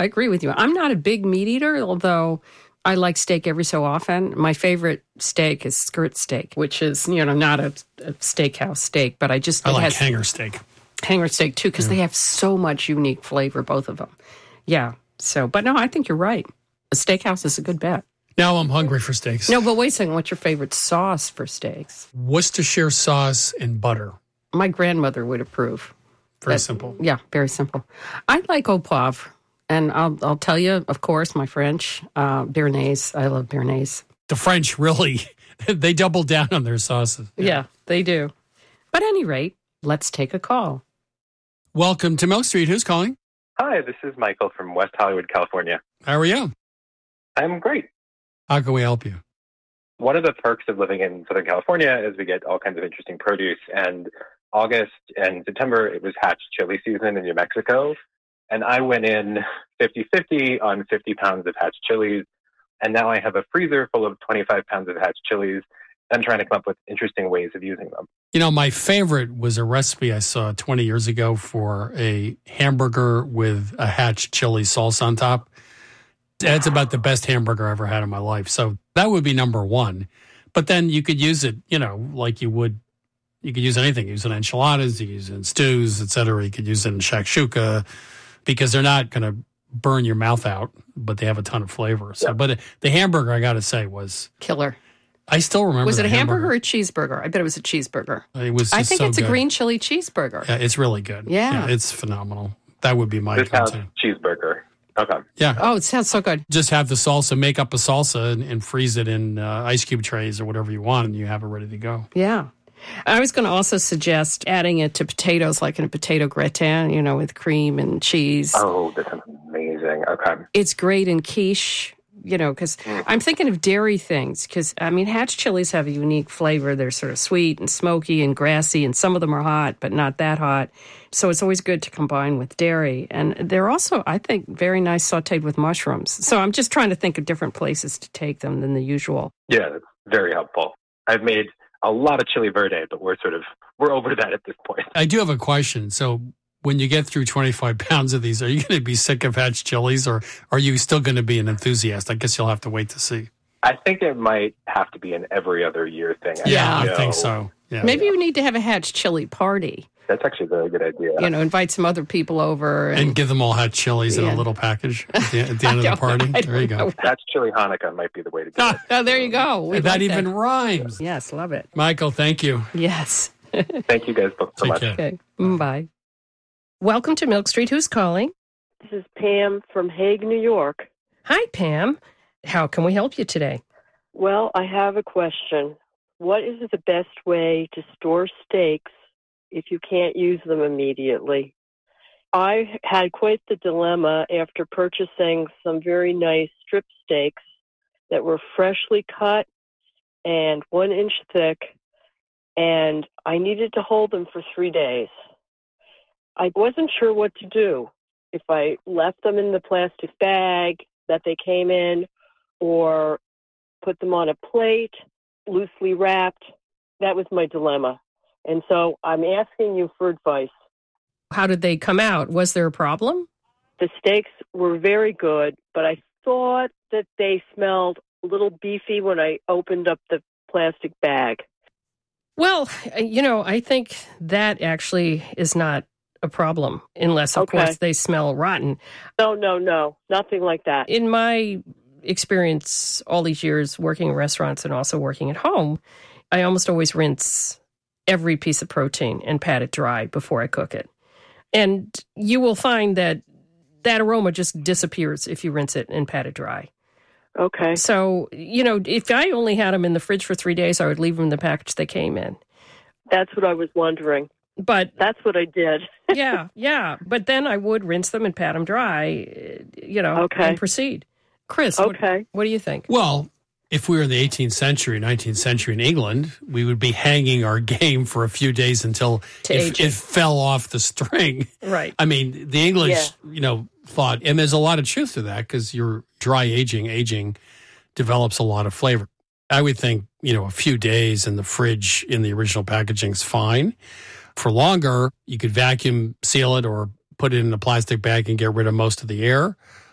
I agree with you. I'm not a big meat eater, although I like steak every so often. My favorite steak is skirt steak, which is, not a steakhouse steak, but I like hanger steak. Hanger steak, too, because they have so much unique flavor, both of them. Yeah. So, but no, I think you're right. A steakhouse is a good bet. Now I'm hungry for steaks. No, but wait a second. What's your favorite sauce for steaks? Worcestershire sauce and butter. My grandmother would approve. Very simple. Yeah, very simple. I like au poivre. And I'll tell you, of course, my French, béarnaise. I love béarnaise. The French really, they double down on their sauces. Yeah, they do. But at any rate, let's take a call. Welcome to Milk Street. Who's calling? Hi, this is Michael from West Hollywood, California. How are you? I'm great. How can we help you? One of the perks of living in Southern California is we get all kinds of interesting produce. And August and September, it was hatch chili season in New Mexico. And I went in 50-50 on 50 pounds of hatch chilies. And now I have a freezer full of 25 pounds of hatch chilies. I'm trying to come up with interesting ways of using them. My favorite was a recipe I saw 20 years ago for a hamburger with a hatch chili sauce on top. That's about the best hamburger I ever had in my life. So that would be number one. But then you could use it, like you could use anything. Use it in enchiladas, you could use it in stews, et cetera. You could use it in shakshuka because they're not going to burn your mouth out, but they have a ton of flavor. So, But the hamburger, I got to say, was killer. I still remember. Was it a hamburger or a cheeseburger? I bet it was a cheeseburger. It was. I think so it's good. a green chili cheeseburger. Yeah, it's really good. Yeah, it's phenomenal. That would be my this go-to. Cheeseburger. Okay. Yeah. Oh, it sounds so good. Just have the salsa, make up a salsa, and freeze it in ice cube trays or whatever you want, and you have it ready to go. Yeah. I was going to also suggest adding it to potatoes, like in a potato gratin, with cream and cheese. Oh, that sounds amazing. Okay. It's great in quiche, because I'm thinking of dairy things, because, hatch chilies have a unique flavor. They're sort of sweet and smoky and grassy, and some of them are hot, but not that hot. So it's always good to combine with dairy. And they're also, I think, very nice sautéed with mushrooms. So I'm just trying to think of different places to take them than the usual. Yeah, that's very helpful. I've made a lot of chili verde, but we're over that at this point. I do have a question. So when you get through 25 pounds of these, are you going to be sick of hatch chilies, or are you still going to be an enthusiast? I guess you'll have to wait to see. I think it might have to be an every other year thing. I think so. Yeah. Maybe you need to have a hatch chili party. That's actually a very good idea. Invite some other people over. And give them all hatch chilies in a little package at the end of the party. There you go. Hatch chili Hanukkah might be the way to do it. Oh, there you go. That even rhymes. Yes, love it. Michael, thank you. Yes. Thank you guys both so much. Care. Okay. Bye. Welcome to Milk Street. Who's calling? This is Pam from Hague, New York. Hi, Pam. How can we help you today? Well, I have a question. What is the best way to store steaks if you can't use them immediately? I had quite the dilemma after purchasing some very nice strip steaks that were freshly cut and 1 inch thick, and I needed to hold them for 3 days. I wasn't sure what to do, if I left them in the plastic bag that they came in or put them on a plate, loosely wrapped. That was my dilemma. And so I'm asking you for advice. How did they come out? Was there a problem? The steaks were very good, but I thought that they smelled a little beefy when I opened up the plastic bag. Well, I think that actually is not a problem, unless, of course, they smell rotten. No, nothing like that. In my experience, all these years working in restaurants and also working at home, I almost always rinse every piece of protein and pat it dry before I cook it. And you will find that aroma just disappears if you rinse it and pat it dry. Okay. So, if I only had them in the fridge for 3 days, I would leave them in the package they came in. That's what I was wondering. But that's what I did. yeah. But then I would rinse them and pat them dry, and proceed. Chris, what do you think? Well, if we were in the 18th century, 19th century in England, we would be hanging our game for a few days until it fell off the string. Right. I mean, the English, thought, and there's a lot of truth to that because your dry aging develops a lot of flavor. I would think, a few days in the fridge in the original packaging is fine. For longer, you could vacuum seal it or put it in a plastic bag and get rid of most of the air.